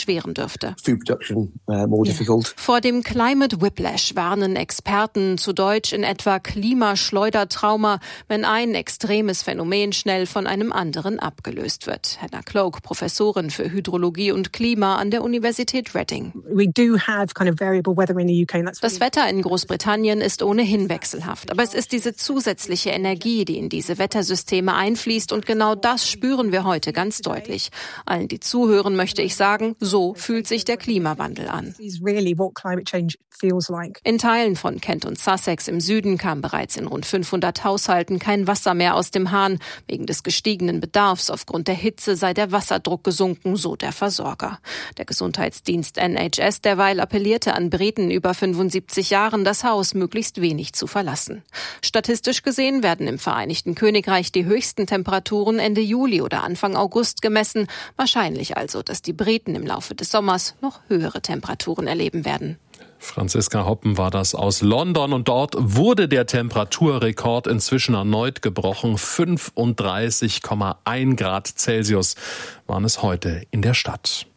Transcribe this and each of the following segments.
erschweren dürfte. Food production more difficult. Vor dem Climate Whiplash warnen Experten, zu Deutsch in etwa Klimaschleudertrauma, wenn ein extremes Phänomen schnell von einem anderen abgelöst wird. Hannah Cloak, Professorin für Hydrologie und Klima an der Universität Reading. Das Wetter in Großbritannien ist ohnehin wechselhaft, aber es ist diese zusätzliche Energie, die in diese Wettersysteme einfließt, und genau das spüren wir heute ganz deutlich. Allen, die zuhören, möchte ich sagen, so fühlt sich der Klimawandel an. In Teilen von Kent und Sussex im Süden kam bereits in rund 500 Haushalten kein Wasser mehr aus dem Hahn. Wegen des gestiegenen Bedarfs aufgrund der Hitze sei der Wasserdruck gesunken, so der Versorger. Der Gesundheitsdienst NHS derweil appellierte an Briten über 75 Jahren, das Haus möglichst wenig zu verlassen. Statistisch gesehen werden im Vereinigten Königreich die höchsten Temperaturen Ende Juli oder Anfang August gemessen. Wahrscheinlich also, dass die Briten im Laufe des Sommers noch höhere Temperaturen erleben werden. Franziska Hoppen war das aus London, und dort wurde der Temperaturrekord inzwischen erneut gebrochen. 35,1 Grad Celsius waren es heute in der Stadt.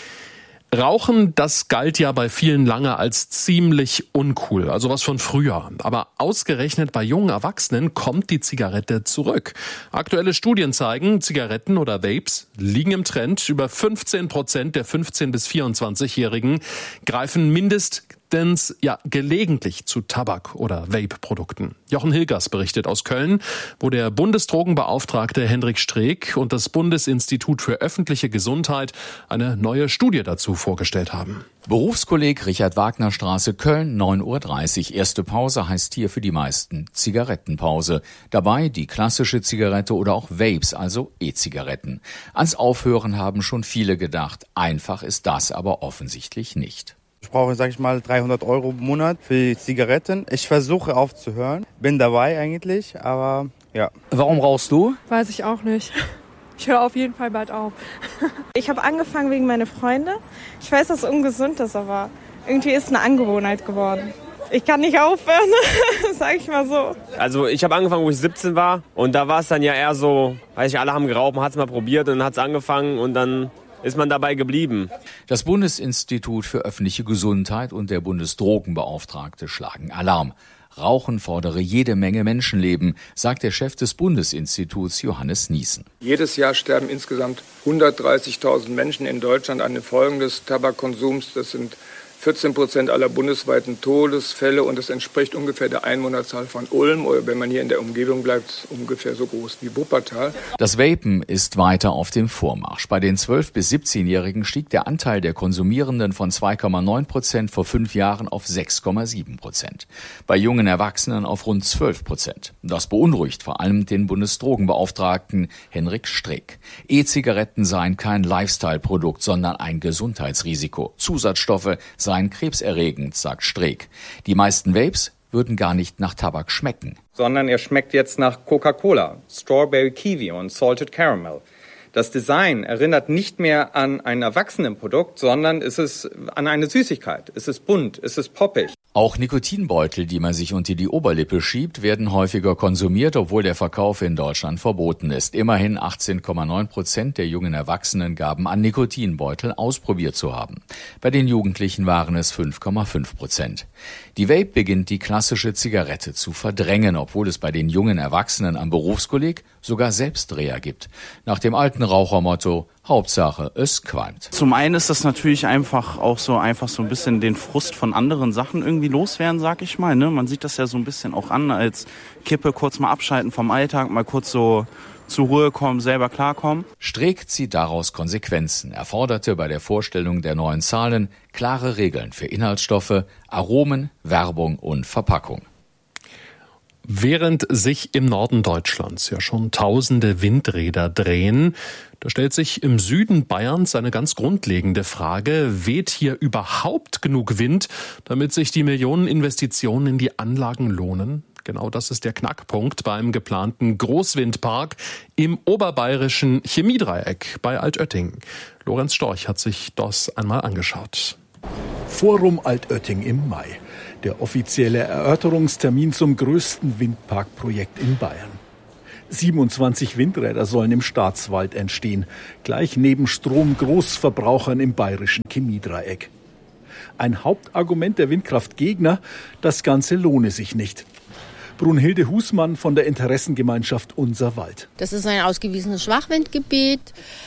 Rauchen, das galt ja bei vielen lange als ziemlich uncool, also was von früher. Aber ausgerechnet bei jungen Erwachsenen kommt die Zigarette zurück. Aktuelle Studien zeigen, Zigaretten oder Vapes liegen im Trend. Über 15% der 15- bis 24-Jährigen greifen mindestens gelegentlich zu Tabak- oder Vape-Produkten. Jochen Hilgers berichtet aus Köln, wo der Bundesdrogenbeauftragte Hendrik Streeck und das Bundesinstitut für öffentliche Gesundheit eine neue Studie dazu vorgestellt haben. Berufskolleg Richard-Wagner-Straße, Köln, 9:30 Uhr. Erste Pause heißt hier für die meisten Zigarettenpause. Dabei die klassische Zigarette oder auch Vapes, also E-Zigaretten. Ans Aufhören haben schon viele gedacht. Einfach ist das aber offensichtlich nicht. Ich brauche, 300 € im Monat für die Zigaretten. Ich versuche aufzuhören. Bin dabei eigentlich, aber ja. Warum rauchst du? Weiß ich auch nicht. Ich höre auf jeden Fall bald auf. Ich habe angefangen wegen meiner Freunde. Ich weiß, dass es ungesund ist, aber irgendwie ist es eine Angewohnheit geworden. Ich kann nicht aufhören, sag ich mal so. Also ich habe angefangen, wo ich 17 war. Und da war es dann ja eher so, alle haben geraucht, man hat es mal probiert und dann hat es angefangen und dann ist man dabei geblieben. Das Bundesinstitut für öffentliche Gesundheit und der Bundesdrogenbeauftragte schlagen Alarm. Rauchen fordere jede Menge Menschenleben, sagt der Chef des Bundesinstituts Johannes Niesen. Jedes Jahr sterben insgesamt 130.000 Menschen in Deutschland an den Folgen des Tabakkonsums. Das sind 14% aller bundesweiten Todesfälle, und das entspricht ungefähr der Einwohnerzahl von Ulm, oder wenn man hier in der Umgebung bleibt, ungefähr so groß wie Wuppertal. Das Vapen ist weiter auf dem Vormarsch. Bei den 12- bis 17-Jährigen stieg der Anteil der Konsumierenden von 2,9% vor 5 Jahren auf 6,7%. Bei jungen Erwachsenen auf rund 12%. Das beunruhigt vor allem den Bundesdrogenbeauftragten Hendrik Streeck. E-Zigaretten seien kein Lifestyle-Produkt, sondern ein Gesundheitsrisiko. Zusatzstoffe seien krebserregend, sagt Streeck. Die meisten Vapes würden gar nicht nach Tabak schmecken. Sondern er schmeckt jetzt nach Coca-Cola, Strawberry Kiwi und Salted Caramel. Das Design erinnert nicht mehr an ein Erwachsenenprodukt, sondern es ist an eine Süßigkeit. Es ist bunt, es ist poppig. Auch Nikotinbeutel, die man sich unter die Oberlippe schiebt, werden häufiger konsumiert, obwohl der Verkauf in Deutschland verboten ist. Immerhin 18,9% der jungen Erwachsenen gaben an, Nikotinbeutel ausprobiert zu haben. Bei den Jugendlichen waren es 5,5%. Die Vape beginnt die klassische Zigarette zu verdrängen, obwohl es bei den jungen Erwachsenen am Berufskolleg sogar Selbstdreher gibt. Nach dem alten Rauchermotto: Hauptsache, es qualmt. Zum einen ist das natürlich einfach so ein bisschen den Frust von anderen Sachen irgendwie loswerden, sag ich mal. Ne? Man sieht das ja so ein bisschen auch an als Kippe, kurz mal abschalten vom Alltag, mal kurz so zur Ruhe kommen, selber klarkommen. Streeck zieht daraus Konsequenzen. Er forderte bei der Vorstellung der neuen Zahlen klare Regeln für Inhaltsstoffe, Aromen, Werbung und Verpackung. Während sich im Norden Deutschlands ja schon tausende Windräder drehen, da stellt sich im Süden Bayerns eine ganz grundlegende Frage: Weht hier überhaupt genug Wind, damit sich die Millioneninvestitionen in die Anlagen lohnen? Genau das ist der Knackpunkt beim geplanten Großwindpark im oberbayerischen Chemiedreieck bei Altötting. Lorenz Storch hat sich das einmal angeschaut. Forum Altötting im Mai. Der offizielle Erörterungstermin zum größten Windparkprojekt in Bayern. 27 Windräder sollen im Staatswald entstehen, gleich neben Stromgroßverbrauchern im bayerischen Chemiedreieck. Ein Hauptargument der Windkraftgegner, das Ganze lohne sich nicht. Brunhilde Husmann von der Interessengemeinschaft Unser Wald. Das ist ein ausgewiesenes Schwachwindgebiet.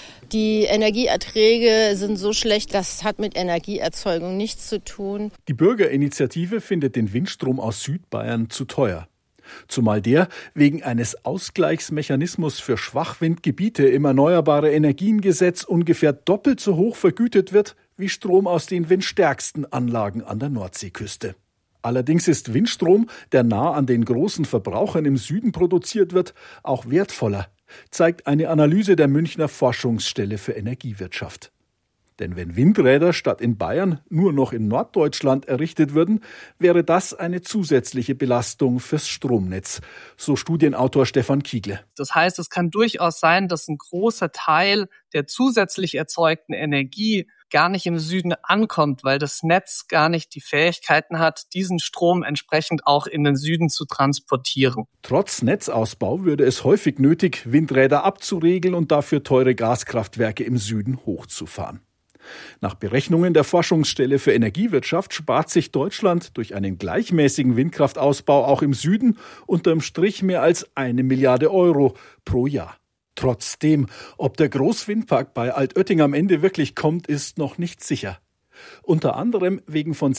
Die Energieerträge sind so schlecht, das hat mit Energieerzeugung nichts zu tun. Die Bürgerinitiative findet den Windstrom aus Südbayern zu teuer. Zumal der wegen eines Ausgleichsmechanismus für Schwachwindgebiete im Erneuerbare-Energien-Gesetz ungefähr doppelt so hoch vergütet wird wie Strom aus den windstärksten Anlagen an der Nordseeküste. Allerdings ist Windstrom, der nah an den großen Verbrauchern im Süden produziert wird, auch wertvoller, zeigt eine Analyse der Münchner Forschungsstelle für Energiewirtschaft. Denn wenn Windräder statt in Bayern nur noch in Norddeutschland errichtet würden, wäre das eine zusätzliche Belastung fürs Stromnetz, so Studienautor Stefan Kiegle. Das heißt, es kann durchaus sein, dass ein großer Teil der zusätzlich erzeugten Energie gar nicht im Süden ankommt, weil das Netz gar nicht die Fähigkeiten hat, diesen Strom entsprechend auch in den Süden zu transportieren. Trotz Netzausbau würde es häufig nötig, Windräder abzuregeln und dafür teure Gaskraftwerke im Süden hochzufahren. Nach Berechnungen der Forschungsstelle für Energiewirtschaft spart sich Deutschland durch einen gleichmäßigen Windkraftausbau auch im Süden unterm Strich mehr als 1 Milliarde Euro pro Jahr. Trotzdem, ob der Großwindpark bei Altötting am Ende wirklich kommt, ist noch nicht sicher. Unter anderem wegen von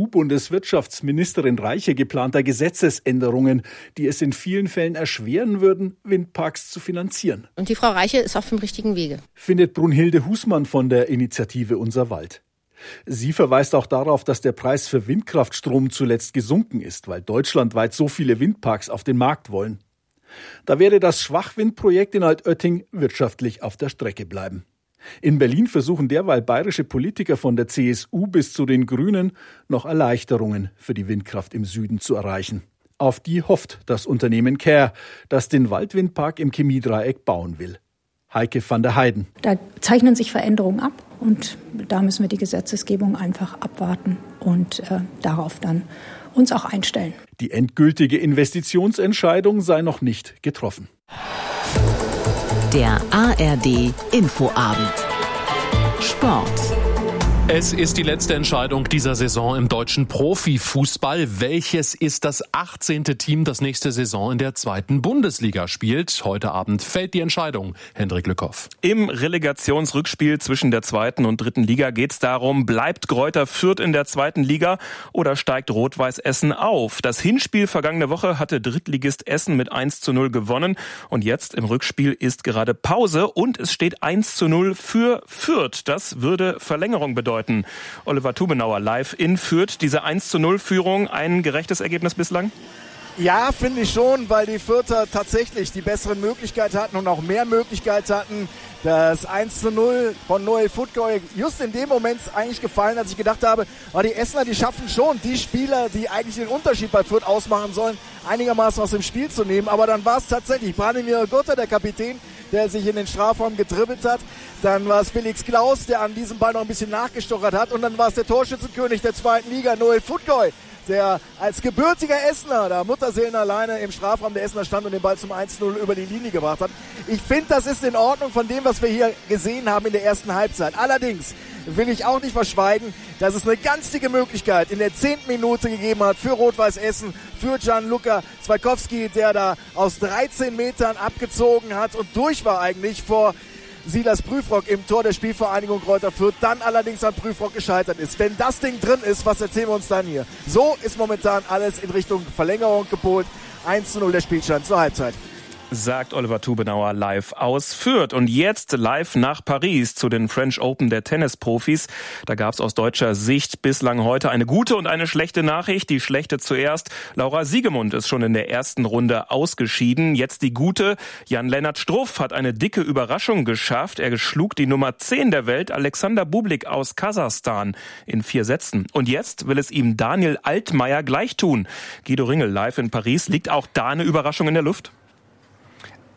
CDU-Bundeswirtschaftsministerin Reiche geplanter Gesetzesänderungen, die es in vielen Fällen erschweren würden, Windparks zu finanzieren. Und die Frau Reiche ist auf dem richtigen Wege, findet Brunhilde Husmann von der Initiative Unser Wald. Sie verweist auch darauf, dass der Preis für Windkraftstrom zuletzt gesunken ist, weil deutschlandweit so viele Windparks auf den Markt wollen. Da werde das Schwachwindprojekt in Altötting wirtschaftlich auf der Strecke bleiben. In Berlin versuchen derweil bayerische Politiker von der CSU bis zu den Grünen noch Erleichterungen für die Windkraft im Süden zu erreichen. Auf die hofft das Unternehmen Care, das den Waldwindpark im Chemiedreieck bauen will. Heike van der Heiden. Da zeichnen sich Veränderungen ab und da müssen wir die Gesetzesgebung einfach abwarten und darauf dann uns auch einstellen. Die endgültige Investitionsentscheidung sei noch nicht getroffen. Der ARD Infoabend. Sport. Es ist die letzte Entscheidung dieser Saison im deutschen Profifußball. Welches ist das 18. Team, das nächste Saison in der 2. Bundesliga spielt? Heute Abend fällt die Entscheidung. Hendrik Lückhoff. Im Relegationsrückspiel zwischen der 2. und 3. Liga geht es darum, bleibt Greuther Fürth in der 2. Liga oder steigt Rot-Weiß Essen auf? Das Hinspiel vergangene Woche hatte Drittligist Essen mit 1:0 gewonnen und jetzt im Rückspiel ist gerade Pause und es steht 1:0 für Fürth. Das würde Verlängerung bedeuten. Oliver Tubenauer live in Fürth. Diese 1:0-Führung, ein gerechtes Ergebnis bislang? Ja, finde ich schon, weil die Fürther tatsächlich die besseren Möglichkeiten hatten und auch mehr Möglichkeiten hatten. Das 1:0 von Noel Futgoy just in dem Moment eigentlich gefallen, als ich gedacht habe, die Essener, die schaffen schon, die Spieler, die eigentlich den Unterschied bei Fürth ausmachen sollen, einigermaßen aus dem Spiel zu nehmen. Aber dann war es tatsächlich Branimir Gurta, der Kapitän, der sich in den Strafraum gedribbelt hat. Dann war es Felix Klaus, der an diesem Ball noch ein bisschen nachgestochert hat. Und dann war es der Torschützenkönig der 2. Liga, Noel Futgoy, der als gebürtiger Essener, da Mutterseelen alleine im Strafraum der Essener stand und den Ball zum 1:0 über die Linie gebracht hat. Ich finde, das ist in Ordnung von dem, was wir hier gesehen haben in der ersten Halbzeit. Allerdings will ich auch nicht verschweigen, dass es eine ganz dicke Möglichkeit in der 10. Minute gegeben hat für Rot-Weiß Essen, für Gianluca Zwaikowski, der da aus 13 Metern abgezogen hat und durch war eigentlich vor Silas Prüfrock im Tor der Spielvereinigung Greuther Fürth, dann allerdings an Prüfrock gescheitert ist. Wenn das Ding drin ist, was erzählen wir uns dann hier? So ist momentan alles in Richtung Verlängerung gepolt. 1:0 der Spielstand zur Halbzeit. Sagt Oliver Tubenauer live aus Fürth. Und jetzt live nach Paris zu den French Open der Tennisprofis. Da gab es aus deutscher Sicht bislang heute eine gute und eine schlechte Nachricht. Die schlechte zuerst. Laura Siegemund ist schon in der ersten Runde ausgeschieden. Jetzt die gute. Jan-Lennart Struff hat eine dicke Überraschung geschafft. Er schlug die Nummer 10 der Welt, Alexander Bublik aus Kasachstan, in 4 Sätzen. Und jetzt will es ihm Daniel Altmaier gleich tun. Guido Ringel live in Paris. Liegt auch da eine Überraschung in der Luft?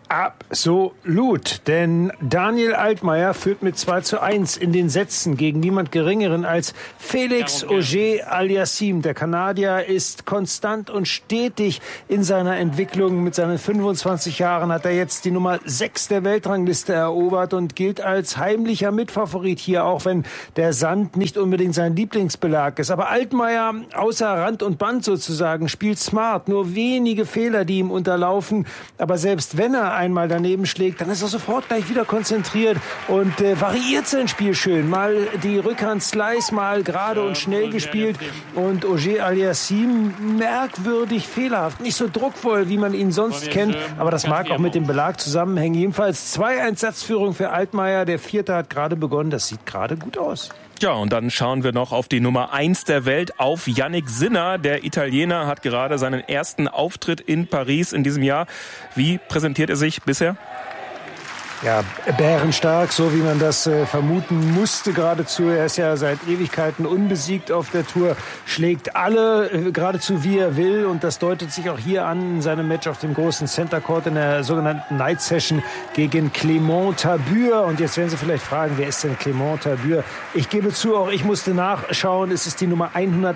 Absolut, denn Daniel Altmaier führt mit 2:1 in den Sätzen gegen niemand Geringeren als Félix Auger-Aliassime. Der Kanadier ist konstant und stetig in seiner Entwicklung. Mit seinen 25 Jahren hat er jetzt die Nummer 6 der Weltrangliste erobert und gilt als heimlicher Mitfavorit hier, auch wenn der Sand nicht unbedingt sein Lieblingsbelag ist. Aber Altmaier, außer Rand und Band sozusagen, spielt smart. Nur wenige Fehler, die ihm unterlaufen. Aber selbst wenn er einmal daneben schlägt, dann ist er sofort gleich wieder konzentriert und variiert sein Spiel schön. Mal die Rückhand-Slice, mal gerade und schnell gespielt. Und Auger-Aliassime merkwürdig fehlerhaft. Nicht so druckvoll, wie man ihn sonst kennt, aber das mag auch mit dem Belag zusammenhängen. Jedenfalls 2:1 Satzführung für Altmaier. Der Vierte hat gerade begonnen. Das sieht gerade gut aus. Ja, und dann schauen wir noch auf die Nummer 1 der Welt, auf Jannik Sinner. Der Italiener hat gerade seinen ersten Auftritt in Paris in diesem Jahr. Wie präsentiert er sich bisher? Ja, bärenstark, so wie man das vermuten musste geradezu. Er ist ja seit Ewigkeiten unbesiegt auf der Tour, schlägt alle geradezu wie er will und das deutet sich auch hier an in seinem Match auf dem großen Center Court in der sogenannten Night Session gegen Clément Tabür. Und jetzt werden Sie vielleicht fragen, wer ist denn Clément Tabür? Ich gebe zu, auch ich musste nachschauen. Es ist die Nummer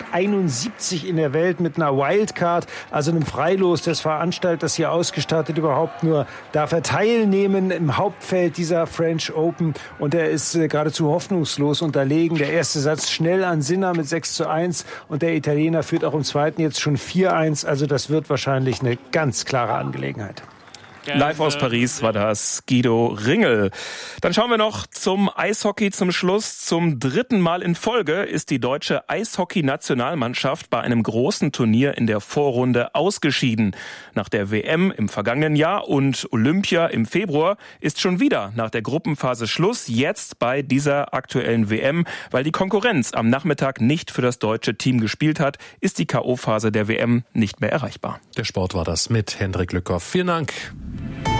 171 in der Welt mit einer Wildcard, also einem Freilos des Veranstalters hier ausgestattet. Überhaupt nur darf er teilnehmen im Hauptfeld dieser French Open und er ist geradezu hoffnungslos unterlegen. Der erste Satz schnell an Sinner mit 6:1 und der Italiener führt auch im zweiten jetzt schon 4:1. Also das wird wahrscheinlich eine ganz klare Angelegenheit. Live aus Paris war das Guido Ringel. Dann schauen wir noch zum Eishockey zum Schluss. Zum 3. Mal in Folge ist die deutsche Eishockey-Nationalmannschaft bei einem großen Turnier in der Vorrunde ausgeschieden. Nach der WM im vergangenen Jahr und Olympia im Februar ist schon wieder nach der Gruppenphase Schluss, jetzt bei dieser aktuellen WM. Weil die Konkurrenz am Nachmittag nicht für das deutsche Team gespielt hat, ist die K.O.-Phase der WM nicht mehr erreichbar. Der Sport war das mit Hendrik Lückhoff. Vielen Dank.